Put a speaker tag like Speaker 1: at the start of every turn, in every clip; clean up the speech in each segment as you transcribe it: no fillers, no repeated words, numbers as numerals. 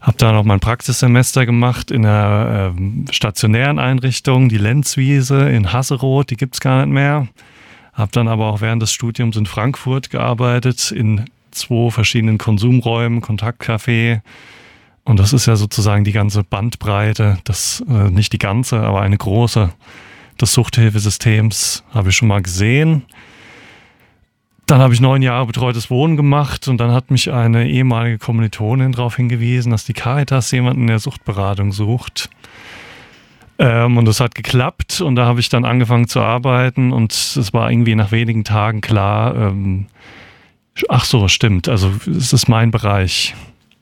Speaker 1: Habe da noch mein Praxissemester gemacht in einer stationären Einrichtung, die Lenzwiese in Hasseroth, die gibt's gar nicht mehr. Habe dann aber auch während des Studiums in Frankfurt gearbeitet, in 2 verschiedenen Konsumräumen, Kontaktcafé. Und das ist ja sozusagen die ganze Bandbreite, nicht die ganze, aber eine große, des Suchthilfesystems habe ich schon mal gesehen. Dann habe ich 9 Jahre betreutes Wohnen gemacht und dann hat mich eine ehemalige Kommilitonin darauf hingewiesen, dass die Caritas jemanden in der Suchtberatung sucht. Und das hat geklappt und da habe ich dann angefangen zu arbeiten und es war irgendwie nach wenigen Tagen klar, ach so, stimmt, also es ist mein Bereich.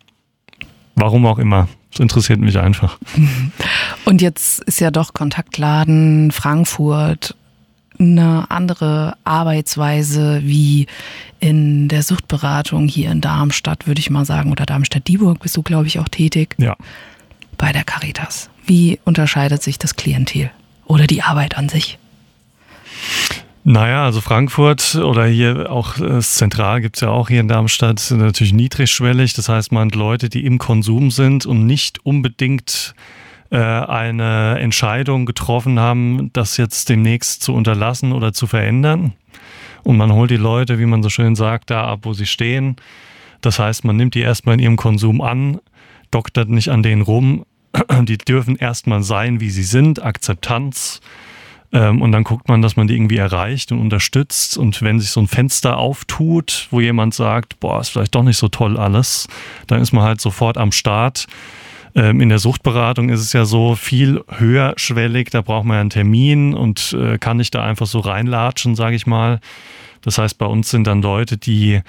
Speaker 1: Warum auch immer, es interessiert mich einfach.
Speaker 2: Und jetzt ist ja doch Kontaktladen Frankfurt eine andere Arbeitsweise wie in der Suchtberatung hier in Darmstadt, würde ich mal sagen, oder Darmstadt-Dieburg bist du, glaube ich, auch tätig.
Speaker 1: Ja.
Speaker 2: Bei der Caritas. Wie unterscheidet sich das Klientel oder die Arbeit an sich?
Speaker 1: Naja, also Frankfurt oder hier auch zentral gibt's ja auch hier in Darmstadt, sind natürlich niedrigschwellig. Das heißt, man hat Leute, die im Konsum sind und nicht unbedingt eine Entscheidung getroffen haben, das jetzt demnächst zu unterlassen oder zu verändern. Und man holt die Leute, wie man so schön sagt, da ab, wo sie stehen. Das heißt, man nimmt die erstmal in ihrem Konsum an, doktert nicht an denen rum. Die dürfen erstmal sein, wie sie sind, Akzeptanz. Und dann guckt man, dass man die irgendwie erreicht und unterstützt. Und wenn sich so ein Fenster auftut, wo jemand sagt, boah, ist vielleicht doch nicht so toll alles, dann ist man halt sofort am Start. In der Suchtberatung ist es ja so viel höherschwellig, da braucht man ja einen Termin und kann nicht da einfach so reinlatschen, sage ich mal. Das heißt, bei uns sind dann Leute, die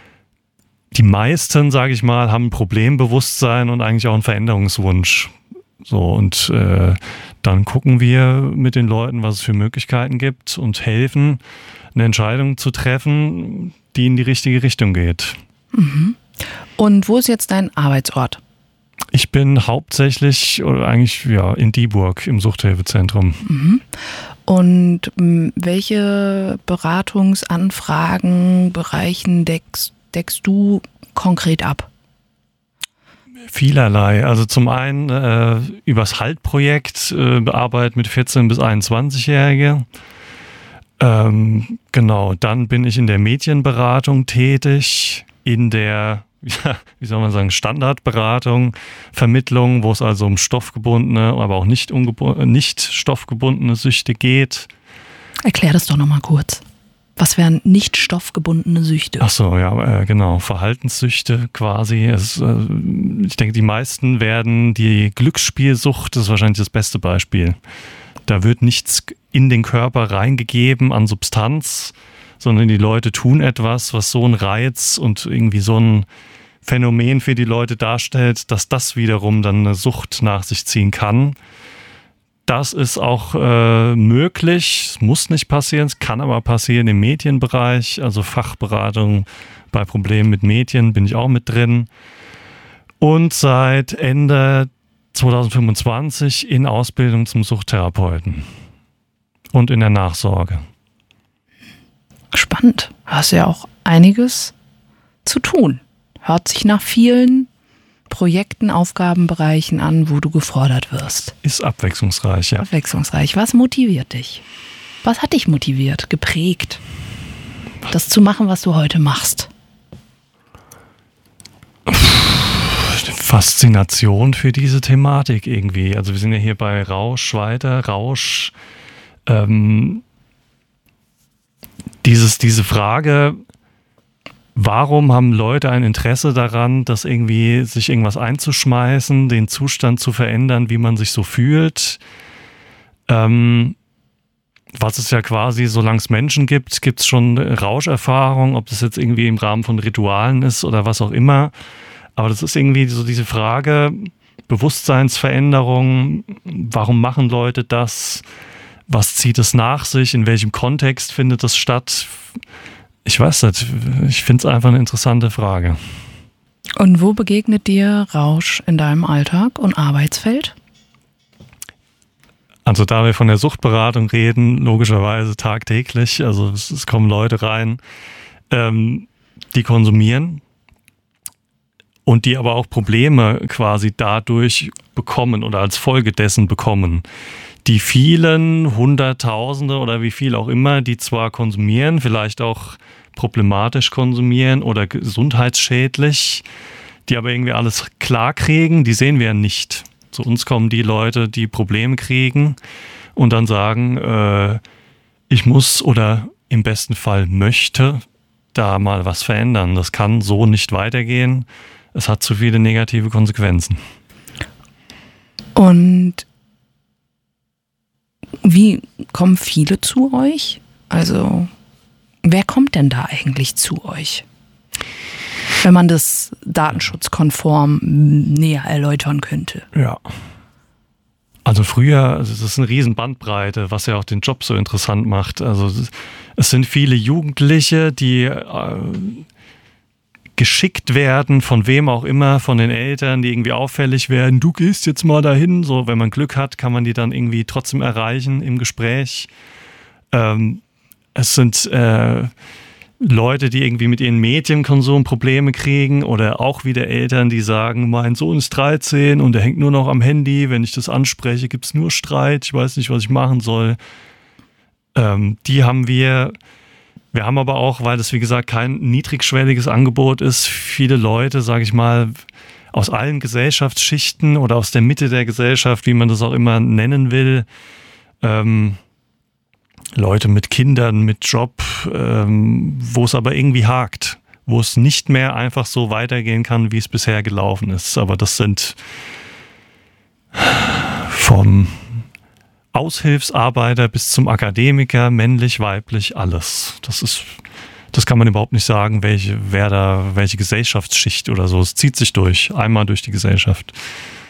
Speaker 1: meisten, sage ich mal, haben ein Problembewusstsein und eigentlich auch einen Veränderungswunsch. So, und dann gucken wir mit den Leuten, was es für Möglichkeiten gibt und helfen, eine Entscheidung zu treffen, die in die richtige Richtung geht.
Speaker 2: Mhm. Und wo ist jetzt dein Arbeitsort?
Speaker 1: Ich bin hauptsächlich oder eigentlich in Dieburg im Suchthilfezentrum.
Speaker 2: Mhm. Und welche Beratungsanfragen, Bereichen deckst du konkret ab?
Speaker 1: Vielerlei. Also zum einen übers Halt-Projekt bearbeitet mit 14- bis 21-Jährige. Genau, dann bin ich in der Medienberatung tätig, in der Standardberatung, Vermittlung, wo es also um stoffgebundene, aber auch nicht stoffgebundene Süchte geht.
Speaker 2: Erklär das doch nochmal kurz. Was wären nicht stoffgebundene Süchte?
Speaker 1: Ach so, ja, genau. Verhaltenssüchte quasi. Ich denke, die meisten werden die Glücksspielsucht, das ist wahrscheinlich das beste Beispiel. Da wird nichts in den Körper reingegeben an Substanz, sondern die Leute tun etwas, was so einen Reiz und irgendwie so ein Phänomen für die Leute darstellt, dass das wiederum dann eine Sucht nach sich ziehen kann. Das ist auch möglich, es muss nicht passieren, es kann aber passieren im Medienbereich, also Fachberatung bei Problemen mit Medien bin ich auch mit drin. Und seit Ende 2025 in Ausbildung zum Suchttherapeuten und in der Nachsorge.
Speaker 2: Spannend. Hast ja auch einiges zu tun. Hört sich nach vielen Projekten, Aufgabenbereichen an, wo du gefordert wirst.
Speaker 1: Ist abwechslungsreich, ja.
Speaker 2: Abwechslungsreich. Was motiviert dich? Was hat dich motiviert, geprägt, das zu machen, was du heute machst?
Speaker 1: Faszination für diese Thematik irgendwie. Also wir sind ja hier bei Rausch weiter. Rausch, diese Frage, warum haben Leute ein Interesse daran, dass irgendwie sich irgendwas einzuschmeißen, den Zustand zu verändern, wie man sich so fühlt? Was es ja quasi, solange es Menschen gibt, gibt es schon Rauscherfahrung, ob das jetzt irgendwie im Rahmen von Ritualen ist oder was auch immer. Aber das ist irgendwie so diese Frage, Bewusstseinsveränderung, warum machen Leute das? Was zieht es nach sich? In welchem Kontext findet das statt? Ich weiß nicht, ich finde es einfach eine interessante Frage.
Speaker 2: Und wo begegnet dir Rausch in deinem Alltag und Arbeitsfeld?
Speaker 1: Also da wir von der Suchtberatung reden, logischerweise tagtäglich, also es kommen Leute rein, die konsumieren und die aber auch Probleme quasi dadurch bekommen oder als Folge dessen bekommen. Die vielen Hunderttausende oder wie viel auch immer, die zwar konsumieren, vielleicht auch problematisch konsumieren oder gesundheitsschädlich, die aber irgendwie alles klar kriegen, die sehen wir ja nicht. Zu uns kommen die Leute, die Probleme kriegen und dann sagen, ich muss oder im besten Fall möchte da mal was verändern. Das kann so nicht weitergehen. Es hat zu viele negative Konsequenzen.
Speaker 2: Und wie kommen viele zu euch? Also, wer kommt denn da eigentlich zu euch? Wenn man das datenschutzkonform näher erläutern könnte.
Speaker 1: Ja. Also früher, das ist eine riesen Bandbreite, was ja auch den Job so interessant macht. Also es sind viele Jugendliche, die geschickt werden, von wem auch immer, von den Eltern, die irgendwie auffällig werden. Du gehst jetzt mal dahin. So, wenn man Glück hat, kann man die dann irgendwie trotzdem erreichen im Gespräch. Es sind Leute, die irgendwie mit ihren Medienkonsum Probleme kriegen oder auch wieder Eltern, die sagen, mein Sohn ist 13 und er hängt nur noch am Handy. Wenn ich das anspreche, gibt es nur Streit. Ich weiß nicht, was ich machen soll. Die haben wir. Wir haben aber auch, weil das wie gesagt kein niedrigschwelliges Angebot ist, viele Leute, sage ich mal, aus allen Gesellschaftsschichten oder aus der Mitte der Gesellschaft, wie man das auch immer nennen will, Leute mit Kindern, mit Job, wo es aber irgendwie hakt, wo es nicht mehr einfach so weitergehen kann, wie es bisher gelaufen ist. Aber das sind vom Aushilfsarbeiter bis zum Akademiker, männlich, weiblich, alles. Das kann man überhaupt nicht sagen, welche Gesellschaftsschicht oder so. Es zieht sich einmal durch die Gesellschaft.